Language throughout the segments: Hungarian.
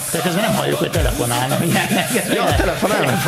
De közben nem halljuk, hogy telefonálnak. Ja, telefonálnak.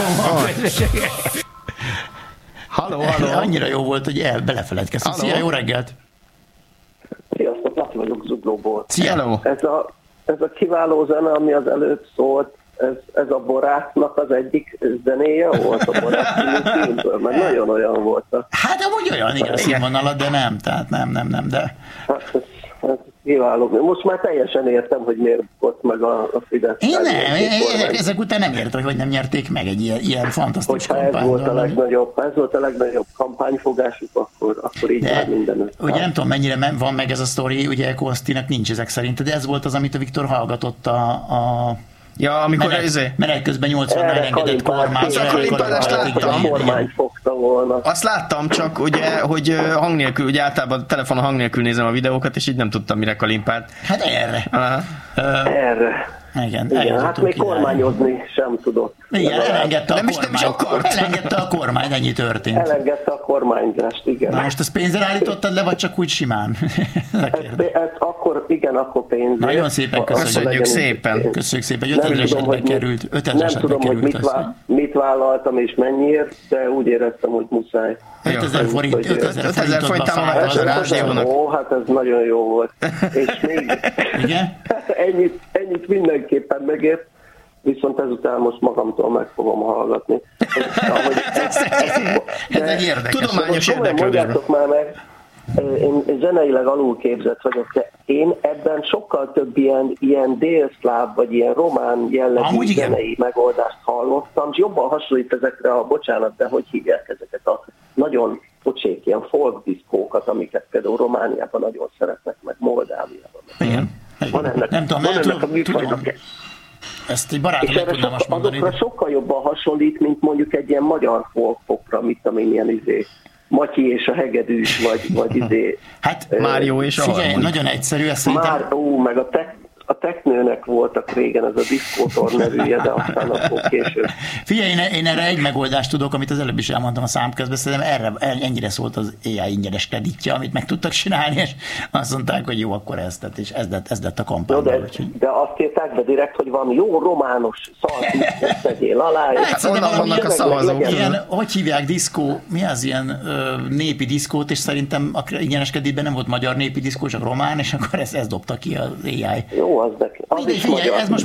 Halló. Annyira jó volt, hogy belefeledkeztünk. Szia, jó reggelt! Sziasztok, Laci vagyok Zuglóból. Szia! Hello. Ez a kiváló zene, ami az előtt szólt, ez a Borátnak az egyik zenéje volt a Borát című filmből, mert nagyon olyan volt. Hát amúgy olyan, igen, a színvonalat, de nem, tehát nem, de... Hát ez kiváló. Most már teljesen értem, hogy miért volt meg a Fidesz. Én ezek után nem értem, hogy nem nyerték meg egy ilyen fantasztikus kampányban. kampány. Ez volt a legnagyobb kampányfogásuk, akkor így már minden. Ugye nem tudom, mennyire van meg ez a sztori, ugye Kosztinak nincs ezek szerint, de ez volt az, amit a Viktor hallgatott a Ja, amikor menet közben 80-nál engedett kormány. Az a kalipálást láttam. Kormány fogta volna. Azt láttam, csak ugye, hogy hang nélkül, ugye általában telefonon hang nélkül nézem a videókat, és így nem tudtam, mire kalimpált. Hát erre. Erre. Igen, hát még kormányozni sem tudott. Igen, elengedte a nem kormány. is akart. Elengedte a kormány, ennyi történt. Elengedte a kormányzást, igen. Na most ezt pénzzel állítottad le, vagy csak úgy simán? Akkor pénzzel. Nagyon szépen köszönjük szépen. Köszönjük szépen, hogy 5000 esetben került. 5000 esetben került. Nem tudom, hogy mit vállaltam és mennyiért, de úgy éreztem, hogy muszáj. 5000 forintot támogatás a rádiónak. Ó, hát ez nagyon jó volt. És még igen? ennyit mindenképpen megért, viszont ezután most magamtól meg fogom hallgatni. Ez egy érdekes. Tudományos érdeklődés. Mondjátok már meg, én zeneileg alulképzett vagyok, de én ebben sokkal több ilyen délszláv, vagy ilyen román jellegű zenei megoldást hallottam, és jobban hasonlít ezekre bocsánat, de hogy hívják ezeket a nagyon pocsék, ilyen folk diszkókat, amiket például Romániában nagyon szeretnek, meg Moldáviában. Igen. Nem tudom, ezt egy barátom meg tudnám most mondani. Azokra sokkal jobban hasonlít, mint mondjuk egy ilyen magyar folkpopra, mit tudom én, ilyen Matyi és a hegedűs, vagy Hát Mário és a figyelj, nagyon egyszerű, ezt szerintem... meg a teknőnek voltak régen, ez a diszkótor nevűje, de aztán akkor később. Figyelj, én erre egy megoldást tudok, amit az előbb is elmondtam a számközben, szerintem ennyire szólt az AI ingyenes kreditje, amit meg tudtak csinálni, és azt mondták, hogy jó, akkor ez lett a kampány. De azt írták be direkt, hogy van jó romános szaldiszkót tegyél alá. Hát onnan vannak a szavazók. Ilyen, hogy hívják, diszkó, mi az ilyen népi diszkót, és szerintem a ingyenes kreditben nem volt magyar népi diszkó, csak román, és akkor ezt dobta ki az AI. Jó, az neki. Ez most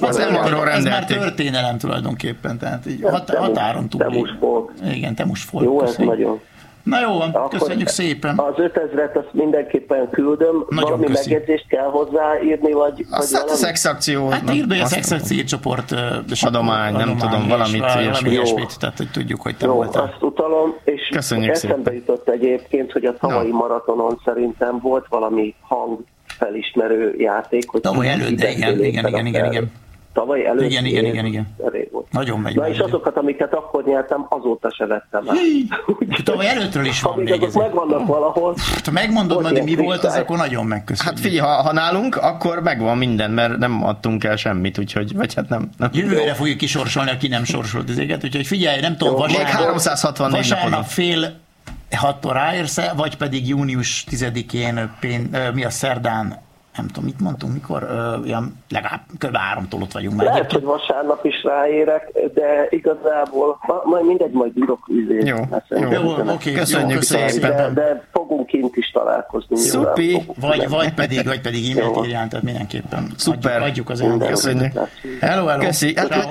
már történelem tulajdonképpen, tehát így határon túl. Temus folk. Igen, Temus folk. Jó, ez nagyon. Na jó van, köszönjük szépen. Az 5000-et azt mindenképpen küldöm. Nagyon valami megjegyzést kell hozzáírni, vagy azt a szexakció. Hát írd be a szexakció csoport adomány, nem tudom, valamit ilyesmit, tehát hogy tudjuk, hogy te voltál. Azt utalom, és eszembe jutott egyébként, hogy a tavalyi maratonon szerintem volt valami hangfelismerő játék. Tavaly előtt, de igen. Tavaly előtt? Igen. Nagyon megy. Na és azokat, amiket akkor nyertem, azóta se vettem el. Tavaly előttről is van még. Azok megvannak valahol. Ha megmondod majd, hogy mi volt, az akkor nagyon megköszönjük. Hát figyelj, ha nálunk, akkor megvan minden, mert nem adtunk el semmit, úgyhogy, vagy hát nem. Jövőre fogjuk kisorsolni, aki nem sorsolt ezeket, úgyhogy figyelj, nem tudom, vasárnap fél 6-tól ráérsz, vagy pedig június 10-én, mi a szerdán, nem tudom, mit mondtunk, mikor, legalább kb. 3-tól ott vagyunk már. Lehet, hogy vasárnap is ráérek, de igazából majd írok üzét. Jó, oké, köszönjük szépen. De fogunk kint is találkozni. Szupi. Vagy pedig e-mailt írján, tehát mindenképpen. Szuper. Adjuk az köszönjük. Hello. Köszi.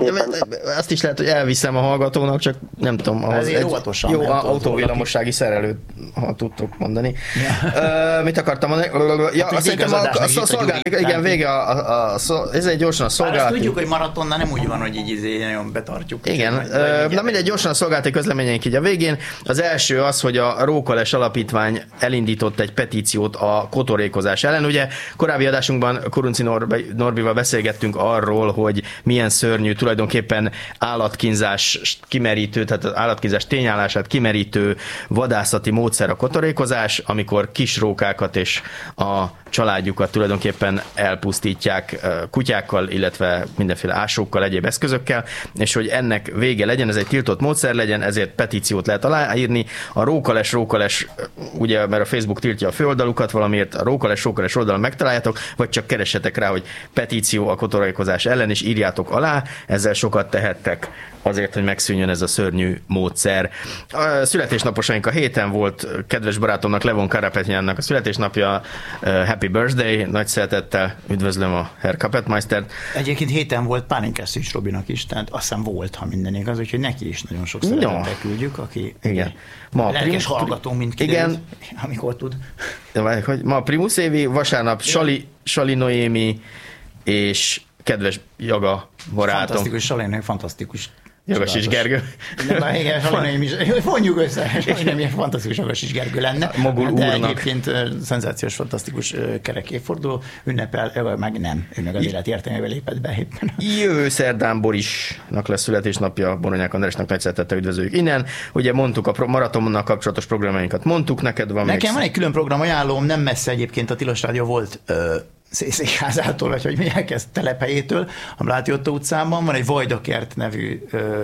Azt is lehet, hogy elviszem a hallgatónak, csak nem tudom, ahhoz egy jó autóvillamossági szerelőt, ha tudtok mondani. Mit akartam mondani? Szerintem igen, vége ez egy gyorsan a szolgálati. Azt tudjuk, hogy maratonnál nem úgy van, hogy így nagyon betartjuk. Igen, na mindegy, gyorsan a szolgálati közleményeink így a végén. Az első az, hogy a Rókales Alapítvány elindított egy petíciót a kotorékozás ellen. Ugye korábbi adásunkban Kurunci Norbival beszélgettünk arról, hogy milyen szörnyű tulajdonképpen állatkínzás kimerítő, tehát az állatkínzás tényállását kimerítő vadászati módszer a kotorékozás, amikor kis rókákat és a családjukat tulajdonképpen elpusztítják kutyákkal, illetve mindenféle ásókkal, egyéb eszközökkel, és hogy ennek vége legyen, ez egy tiltott módszer legyen, ezért petíciót lehet aláírni. A Rókales, ugye, mert a Facebook tiltja a főoldalukat, valamiért a Rókales oldalon megtaláljátok, vagy csak keressetek rá, hogy petíció a kotoraékozás ellen, és írjátok alá, ezzel sokat tehettek azért, hogy megszűnjön ez a szörnyű módszer. A születésnaposaink a héten volt, kedves barátomnak, Levon Karapetyannak a születésnapja, happy birthday, nagy szeretettel üdvözlöm a Herr Kapetmeistert. Egyébként héten volt Pálinkás Robinak is, tehát azt hiszem volt, ha minden igaz, úgyhogy neki is nagyon sok szeretettel küldjük, aki ma lelkes hallgató, mint kiderült, amikor tud. Ma a Primus évi, vasárnap Sali Noémi és kedves Jaga barátom. Fantasztikus, Sali fantasztikus. Jogos Gergő. Nem, igen, Salinaim is. Vonjuk össze, Salinaim ilyen fantasztikus Jogos Gergő lenne. Mogul de úrnak. Egyébként szenzációs, fantasztikus kerek évforduló ünnepel, meg nem, ő meg az élet értelmével lépett be éppen. Jövő szerdán Borisnak lesz születésnapja, Boronyák Andrásnak nagy szeretettel üdvözöljük innen. Ugye mondtuk a maratonnal kapcsolatos programjainkat, mondtuk neked van. Nekem van egy külön program ajánlóm, nem messze egyébként a Tilos Rádió volt székházától, vagy hogy mi elkezd telephelyétől, a Bláti Otto utcában van egy Vajdakert nevű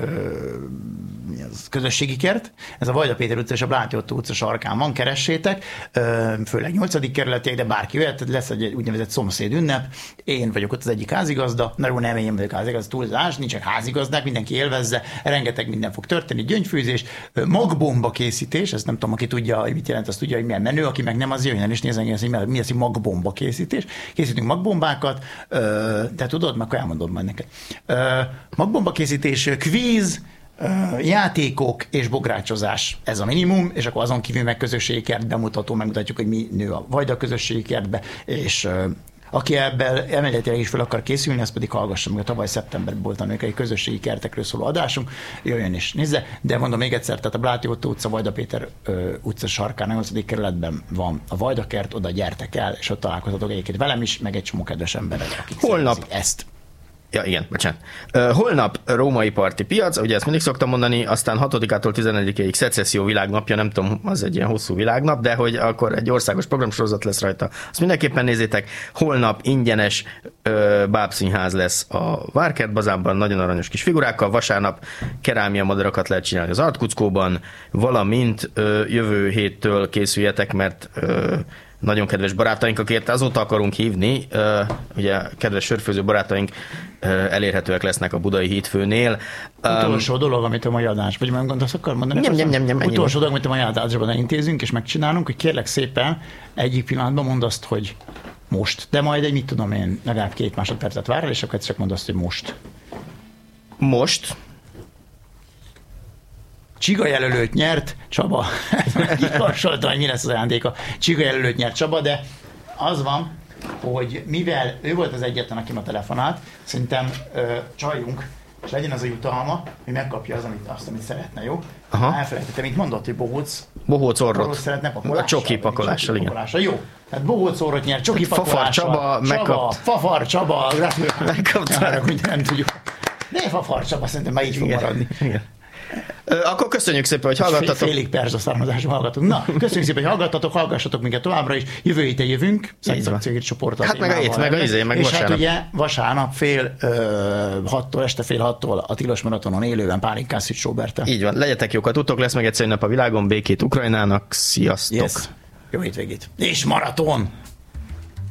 közösségi kert. Ez a Vajda Péter utca és a Bláti Otto utca sarkán van, keressétek, főleg 8. kerületiek, de bárki jöhet, lesz egy úgynevezett szomszéd ünnep. Én vagyok ott az egyik házigazda, na jó, nem én vagyok házigazda, túlzás, nincsenek házigazdák, mindenki élvezze, rengeteg minden fog történni, gyöngyfőzés, magbomba készítés, ezt nem tudom, aki tudja, hogy mit jelent, azt tudja, hogy milyen menő, aki meg nem, az jöjjön és nézzen, hogy mi az, hogy magbomba készítés. Készítünk magbombákat, de tudod, meg elmondom majd neked. Magbomba készítés, kvíz, játékok és bográcsozás, ez a minimum, és akkor azon kívül meg közösségi kert bemutató, megmutatjuk, hogy mi nő a Vajda közösségi kertbe, és aki ebben emeletileg is fel akar készülni, az pedig hallgassa meg, a tavaly szeptemberben volt egy közösségi kertekről szóló adásunk, jöjjön és nézze, de mondom még egyszer, tehát a Bláti Otto utca, Vajda Péter utca sarkán, a 8. kerületben van a Vajda kert, oda gyertek el, és ott találkozhatok egyébként velem is, meg egy csomó kedves emberrel, akik holnap ezt. Ja, igen, bocsánat. Holnap római parti piac, ugye ezt mindig szoktam mondani, aztán 6-től 11-ig Szecesszió világnapja, nem tudom, az egy ilyen hosszú világnap, de hogy akkor egy országos programsorozat lesz rajta. Azt mindenképpen nézzétek, holnap ingyenes bábszínház lesz a Várkert Bazánban, nagyon aranyos kis figurákkal, vasárnap kerámia madarakat lehet csinálni az Artkuckóban, valamint jövő héttől készüljetek, mert nagyon kedves barátaink, akiket azóta akarunk hívni, ugye kedves sörfőző barátaink elérhetőek lesznek a Budai Hídfőnél. Utolsó dolog, amit a mai adás, vagy meg gondolsz, akar mondani? Nem. Utolsó dolog, amit a mai adásban intézünk, és megcsinálunk, hogy kérlek szépen egyik pillanatban mondd azt, hogy most, de majd egy, mit tudom én, legalább 2 másodpercet várál, és akkor csak mondd azt, hogy most. Most? Csiga jelölőt nyert Csaba. Kiharsoltam, hogy mi lesz az ajándéka. Csiga jelölőt nyert Csaba, de az van, hogy mivel ő volt az egyetlen, aki ma telefonált, szerintem csaljunk, és legyen az a jutalma, hogy megkapja azt, amit szeretne, jó? Aha. Elfelejtettem, mint mondott, hogy Bohóc orrot. Szeretne pakolással. A csoki pakolással, igen. Jó, tehát bohóc orrot nyert, csoki pakolással. Fafar Csaba, megkapta. Nem tudjuk. De Fafar Csaba szerintem már így fog maradni. Igen. Akkor köszönjük szépen, hogy hallgattatok. Félig perzsa származású hallgatunk. Na, köszönjük szépen, hogy hallgassatok minket továbbra is. Jövő héten jövünk, szakcégét csoporttal. Hát meg a hét, meg vasárnap. És hát ugye vasárnap este fél 6-tól a Tilos Maratonon élőben Pálinkás Roberttel. Így van, legyetek jókat, utok lesz meg egyszer nap a világon, békét Ukrajnának, sziasztok! Yes. Jó hétvégét. És maraton!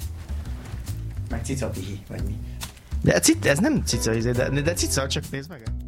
Meg cica pihi, vagy mi? De ez nem cica, de cica, csak nézd meg.